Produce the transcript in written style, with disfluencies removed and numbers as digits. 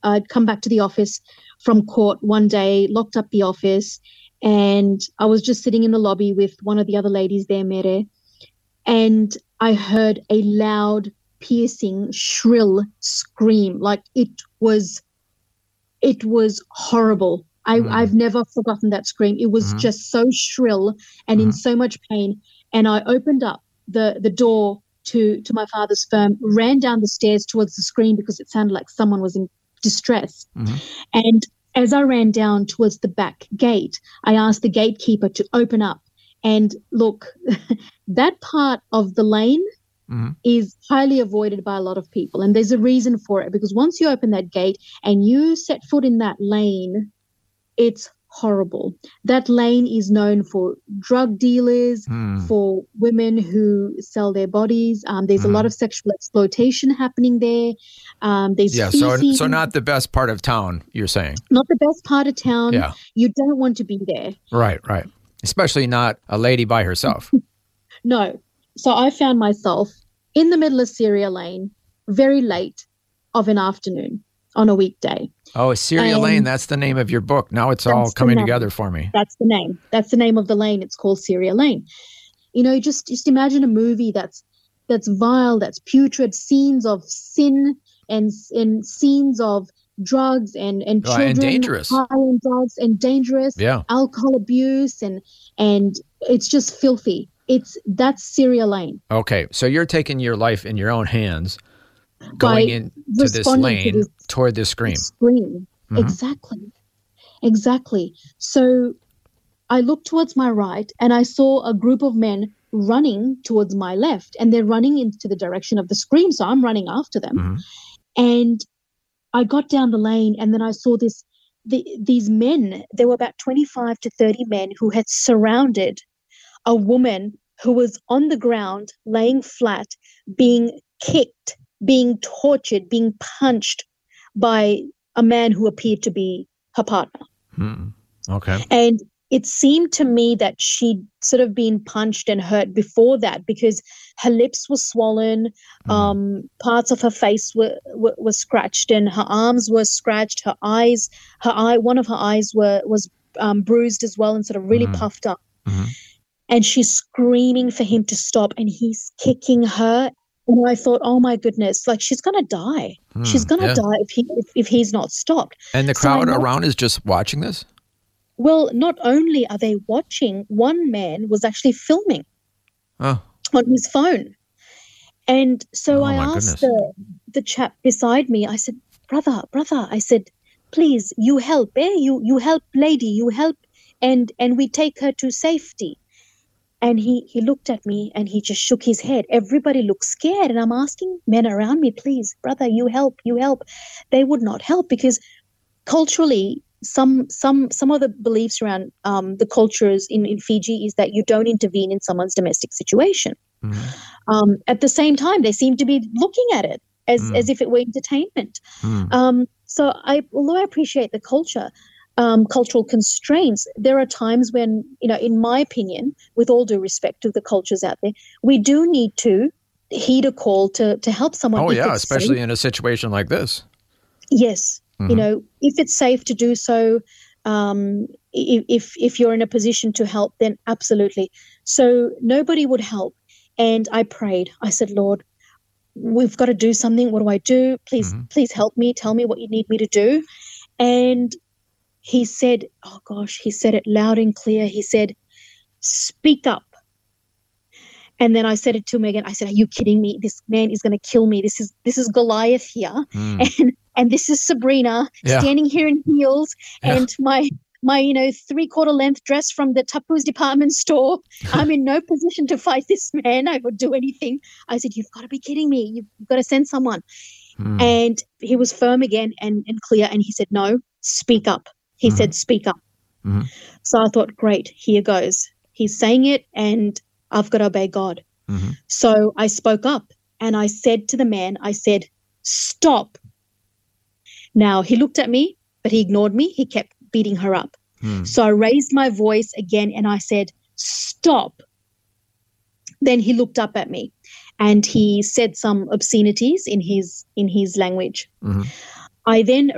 I'd come back to the office from court one day, locked up the office, and I was just sitting in the lobby with one of the other ladies there, Mere, and I heard a loud, piercing, shrill scream. Like it was horrible. I've never forgotten that scream. It was just so shrill and in so much pain. And I opened up the door to my father's firm, ran down the stairs towards the screen because it sounded like someone was in distress. And as I ran down towards the back gate, I asked the gatekeeper to open up. And look, that part of the lane is highly avoided by a lot of people. And there's a reason for it, because once you open that gate and you set foot in that lane, it's horrible. That lane is known for drug dealers, for women who sell their bodies. There's a lot of sexual exploitation happening there. So not the best part of town, you're saying? Not the best part of town. Yeah. You don't want to be there. Right. Especially not a lady by herself. No. So I found myself in the middle of Syria Lane, very late of an afternoon on a weekday. Oh, Syria Lane, that's the name of your book. Now it's all coming together for me. That's the name. That's the name of the lane. It's called Syria Lane. You know, just imagine a movie that's vile, that's putrid, scenes of sin and scenes of drugs and children and dangerous, high drugs and dangerous, alcohol abuse, and it's just filthy. That's Syria Lane. Okay, so you're taking your life in your own hands, going into this lane toward this scream. Exactly. So I looked towards my right and I saw a group of men running towards my left, and they're running into the direction of the scream. So I'm running after them, and I got down the lane, and then I saw these men. There were about 25 to 30 men who had surrounded a woman who was on the ground, laying flat, being kicked, being tortured, being punched by a man who appeared to be her partner. Okay. And it seemed to me that she'd sort of been punched and hurt before that, because her lips were swollen, parts of her face were scratched, and her arms were scratched. One of her eyes was bruised as well and sort of really puffed up. And she's screaming for him to stop, and he's kicking her. And I thought, oh my goodness, like she's going to die. She's going to die if he's not stopped. And the crowd around is just watching this? Well, not only are they watching, one man was actually filming on his phone. And so I asked the chap beside me, I said, brother, I said, please, you help, you help lady, you help, and we take her to safety. And he looked at me and he just shook his head. Everybody looked scared. And I'm asking men around me, please, brother, you help. They would not help, because culturally, some of the beliefs around the cultures in Fiji is that you don't intervene in someone's domestic situation. At the same time, they seem to be looking at it as if it were entertainment. So although I appreciate the cultural constraints, there are times when, in my opinion, with all due respect to the cultures out there, we do need to heed a call to help someone. Oh, yeah, especially in a situation like this. Yes. If it's safe to do so, if you're in a position to help, then absolutely. So nobody would help. And I prayed. I said, Lord, we've got to do something. What do I do? Please help me. Tell me what you need me to do. And he said, oh gosh, he said it loud and clear. He said, speak up. And then I said it to him again. I said, are you kidding me? This man is going to kill me. This is Goliath here. And this is Sabrina standing here in heels and my 3/4 length dress from the Tapu's department store. I'm in no position to fight this man. I would do anything. I said, you've got to be kidding me. You've got to send someone. And he was firm again and clear. And he said, no, speak up. He said, speak up. So I thought, great, here goes. He's saying it and I've got to obey God. So I spoke up and I said to the man, I said, stop. Now he looked at me, but he ignored me. He kept beating her up. So I raised my voice again and I said, stop. Then he looked up at me and he said some obscenities in his language. I then